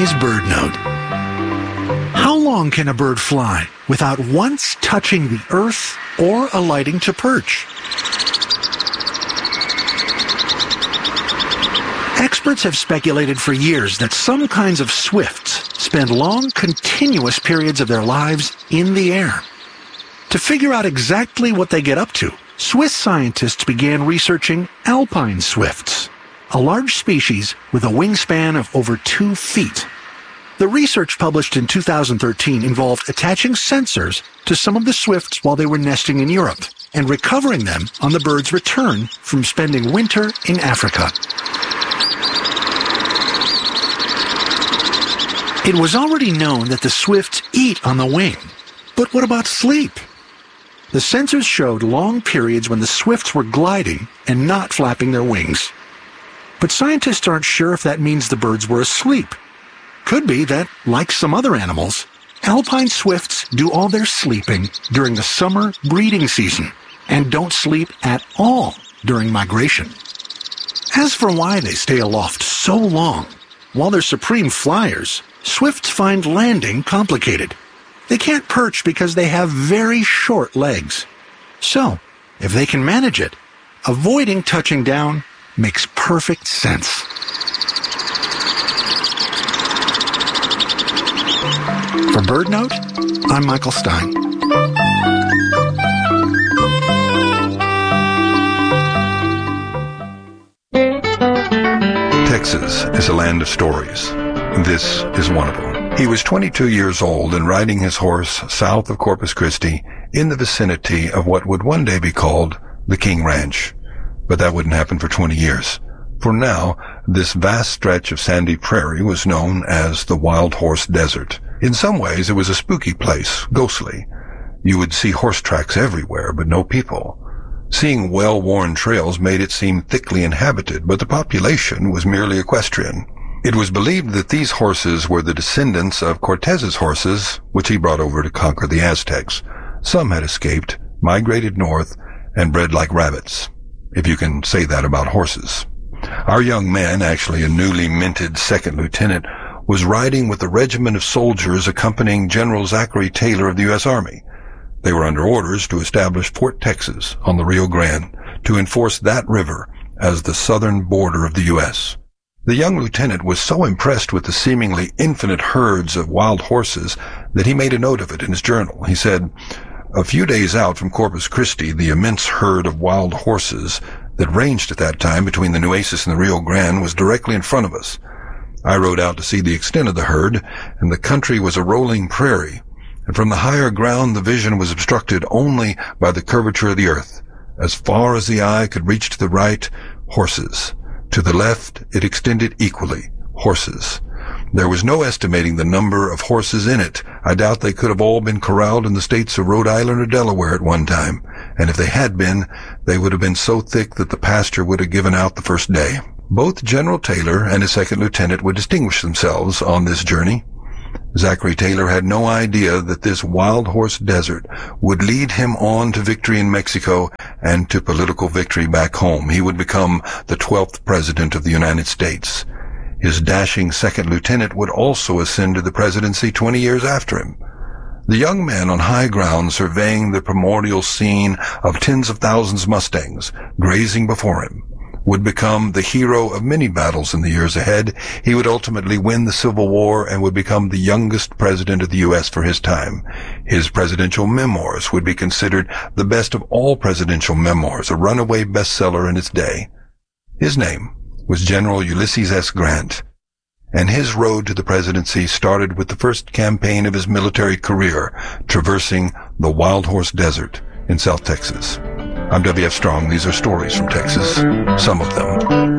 is BirdNote. How long can a bird fly without once touching the earth or alighting to perch? Experts have speculated for years that some kinds of swifts spend long, continuous periods of their lives in the air. To figure out exactly what they get up to, Swiss scientists began researching alpine swifts, a large species with a wingspan of over 2 feet. The research published in 2013 involved attaching sensors to some of the swifts while they were nesting in Europe and recovering them on the bird's return from spending winter in Africa. It was already known that the swifts eat on the wing, but what about sleep? The sensors showed long periods when the swifts were gliding and not flapping their wings. But scientists aren't sure if that means the birds were asleep. Could be that, like some other animals, alpine swifts do all their sleeping during the summer breeding season and don't sleep at all during migration. As for why they stay aloft so long, while they're supreme flyers, swifts find landing complicated. They can't perch because they have very short legs. So, if they can manage it, avoiding touching down makes perfect sense. For BirdNote, I'm Michael Stein. Texas is a land of stories. This is one of them. He was 22 years old and riding his horse south of Corpus Christi in the vicinity of what would one day be called the King Ranch. But that wouldn't happen for 20 years. For now, this vast stretch of sandy prairie was known as the Wild Horse Desert. In some ways, it was a spooky place, ghostly. You would see horse tracks everywhere, but no people. Seeing well-worn trails made it seem thickly inhabited, but the population was merely equestrian. It was believed that these horses were the descendants of Cortez's horses, which he brought over to conquer the Aztecs. Some had escaped, migrated north, and bred like rabbits, if you can say that about horses. Our young man, actually a newly minted second lieutenant, was riding with a regiment of soldiers accompanying General Zachary Taylor of the U.S. Army. They were under orders to establish Fort Texas on the Rio Grande to enforce that river as the southern border of the U.S. The young lieutenant was so impressed with the seemingly infinite herds of wild horses that he made a note of it in his journal. He said, "A few days out from Corpus Christi, the immense herd of wild horses that ranged at that time between the Nueces and the Rio Grande was directly in front of us. I rode out to see the extent of the herd, and the country was a rolling prairie, and from the higher ground the vision was obstructed only by the curvature of the earth. As far as the eye could reach to the right, horses. To the left, it extended equally, horses. There was no estimating the number of horses in it. I doubt they could have all been corralled in the states of Rhode Island or Delaware at one time, and if they had been, they would have been so thick that the pasture would have given out the first day." Both General Taylor and his second lieutenant would distinguish themselves on this journey. Zachary Taylor had no idea that this wild horse desert would lead him on to victory in Mexico and to political victory back home. He would become the 12th President of the United States. His dashing second lieutenant would also ascend to the presidency 20 years after him. The young man on high ground surveying the primordial scene of tens of thousands of Mustangs grazing before him would become the hero of many battles in the years ahead. He would ultimately win the Civil War and would become the youngest president of the U.S. for his time. His presidential memoirs would be considered the best of all presidential memoirs, a runaway bestseller in its day. His name was General Ulysses S. Grant, and his road to the presidency started with the first campaign of his military career, traversing the Wild Horse Desert in South Texas. I'm W.F. Strong. These are stories from Texas, some of them